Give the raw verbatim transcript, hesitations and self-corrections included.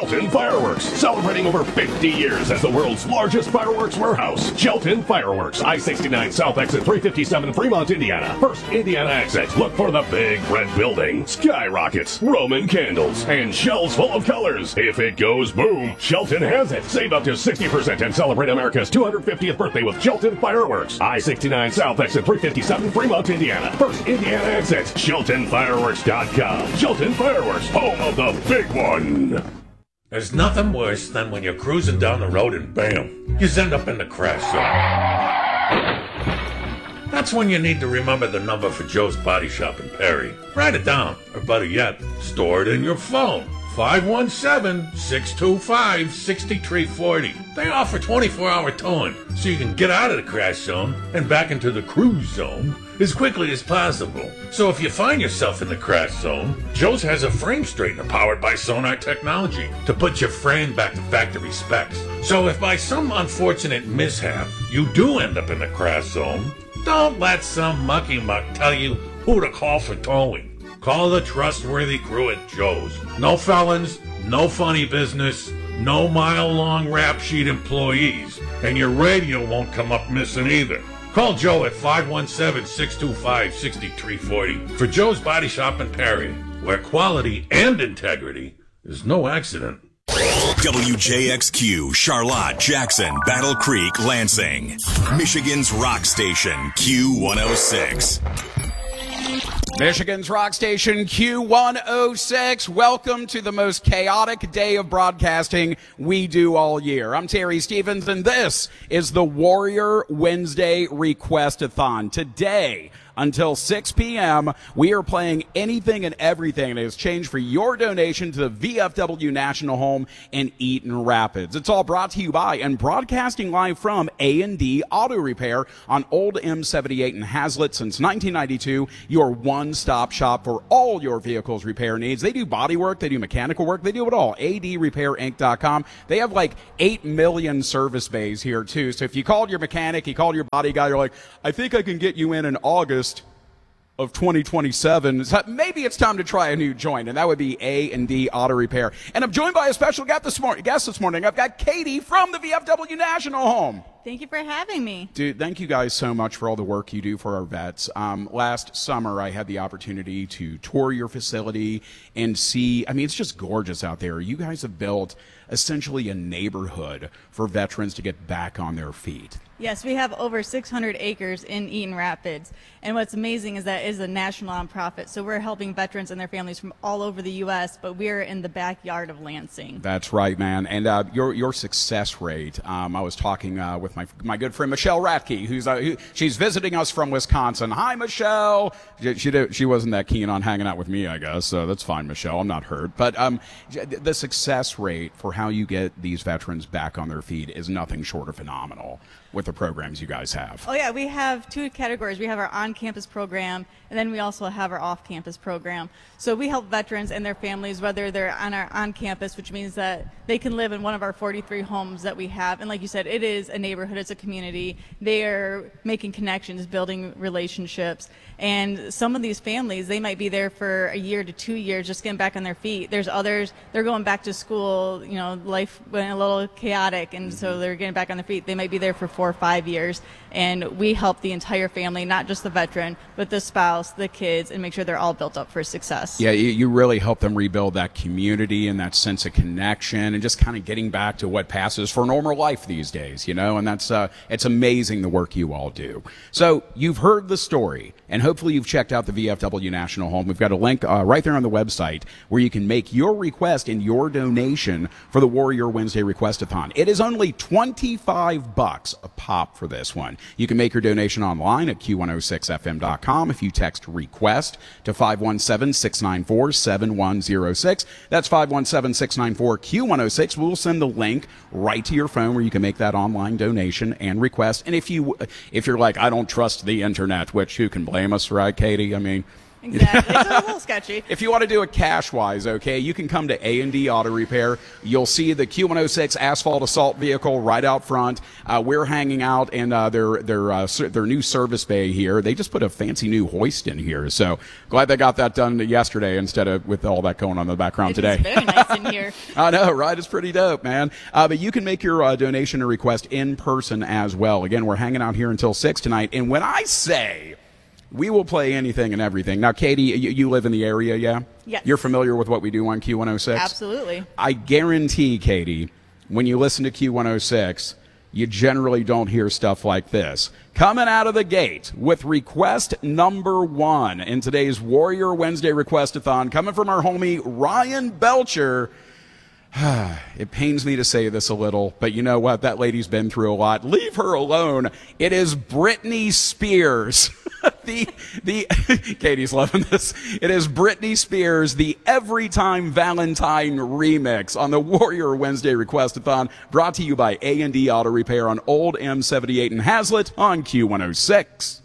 Shelton Fireworks, celebrating over fifty years as the world's largest fireworks warehouse. Shelton Fireworks, I sixty-nine South Exit three fifty-seven, Fremont, Indiana. First Indiana exit. Look for the big red building, skyrockets, Roman candles, and shells full of colors. If it goes boom, Shelton has it. Save up to sixty percent and celebrate America's two hundred fiftieth birthday with Shelton Fireworks. I sixty-nine South Exit three fifty-seven, Fremont, Indiana. First Indiana exit. Shelton Fireworks dot com. Shelton Fireworks, home of the big one. There's nothing worse than when you're cruising down the road and bam, you end up in the crash zone. That's when you need to remember the number for Joe's Body Shop in Perry. Write it down, or better yet, store it in your phone. five one seven, six two five, six three four zero. They offer twenty-four hour towing, so you can get out of the crash zone and back into the cruise zone as quickly as possible. So if you find yourself in the crash zone, Joe's has a frame straightener powered by Sonar Technology to put your frame back to factory specs. So if by some unfortunate mishap you do end up in the crash zone, don't let some mucky muck tell you who to call for towing. Call the trustworthy crew at Joe's. No felons, no funny business, no mile-long rap sheet employees, and your radio won't come up missing either. Call Joe at five one seven, six two five, six three four zero for Joe's Body Shop in Perry, where quality and integrity is no accident. W J X Q, Charlotte, Jackson, Battle Creek, Lansing. Michigan's rock station, Q one oh six. Michigan's rock station Q one oh six. Welcome to the most chaotic day of broadcasting we do all year. I'm Terry Stevens, and this is the Warrior Wednesday Request-a-thon. Today, until six p.m., we are playing anything and everything that has changed for your donation to the V F W National Home in Eaton Rapids. It's all brought to you by and broadcasting live from A and D Auto Repair on Old M seventy-eight in Hazlitt since nineteen ninety-two, your one-stop shop for all your vehicle's repair needs. They do body work, they do mechanical work, they do it all. A D repair inc dot com. They have like eight million service bays here, too. So if you called your mechanic, you called your body guy, you're like, I think I can get you in in August of twenty twenty-seven, so maybe it's time to try a new joint, and that would be A and D Auto Repair. And I'm joined by a special guest this morning. Guest this morning. I've got Katie from the V F W National Home. Thank you for having me. Dude, thank you guys so much for all the work you do for our vets. Um, last summer, I had the opportunity to tour your facility and see, I mean, it's just gorgeous out there. You guys have built essentially a neighborhood for veterans to get back on their feet. Yes, we have over six hundred acres in Eaton Rapids, and what's amazing is that it is a national nonprofit, so we're helping veterans and their families from all over the U S, but we're in the backyard of Lansing. That's right, man. And uh, your your success rate, um, I was talking uh, with my my good friend Michelle Ratke, who's uh, who, she's visiting us from Wisconsin. Hi, Michelle. She, she, did, she wasn't that keen on hanging out with me, I guess, so that's fine, Michelle. I'm not hurt. But um, the success rate for how you get these veterans back on their feet is nothing short of phenomenal with the programs you guys have. Oh yeah, we have two categories. We have our on-campus program, and then we also have our off-campus program. So we help veterans and their families, whether they're on our on-campus, which means that they can live in one of our forty-three homes that we have. And like you said, it is a neighborhood, it's a community. They are making connections, building relationships. And some of these families, they might be there for a year to two years just getting back on their feet. There's others, they're going back to school, you know, life went a little chaotic, and so they're getting back on their feet. They might be there for four or five years, and we help the entire family, not just the veteran, but the spouse, the kids, and make sure they're all built up for success. Yeah, you, you really help them rebuild that community and that sense of connection and just kind of getting back to what passes for normal life these days, you know, and that's uh, it's amazing the work you all do. So you've heard the story, and hopefully you've checked out the V F W National Home. We've got a link uh, right there on the website where you can make your request and your donation for the Warrior Wednesday Request-a-thon. It is only twenty-five bucks a pop for this one. You can make your donation online at Q one oh six F M dot com if you text REQUEST to five one seven, six nine four, seven one zero six. That's five one seven, six nine four, Q one oh six. We'll send the link right to your phone where you can make that online donation and request. And if you if you're like, I don't trust the internet, which who can blame us, right, Katie? I mean, Exactly. It's a little sketchy. If you want to do it cash-wise, okay, you can come to A and D Auto Repair. You'll see the Q one oh six asphalt assault vehicle right out front. Uh, we're hanging out in uh, their their uh, their new service bay here. They just put a fancy new hoist in here, so glad they got that done yesterday instead of with all that going on in the background It today. is very nice in here. I know, right? It's pretty dope, man. Uh, but you can make your uh, donation or request in person as well. Again, we're hanging out here until six tonight, and when I say we will play anything and everything. Now, Katie, you, you live in the area, yeah? Yes. You're familiar with what we do on Q one oh six? Absolutely. I guarantee, Katie, when you listen to Q one oh six, you generally don't hear stuff like this. Coming out of the gate with request number one in today's Warrior Wednesday Requestathon, coming from our homie Ryan Belcher. It pains me to say this a little, but you know what? That lady's been through a lot. Leave her alone. It is Britney Spears. the the Katie's loving this. It is Britney Spears, the Every Time Valentine remix on the Warrior Wednesday Requestathon, brought to you by A and D Auto Repair on Old M seventy-eight in Hazlet on Q one oh six.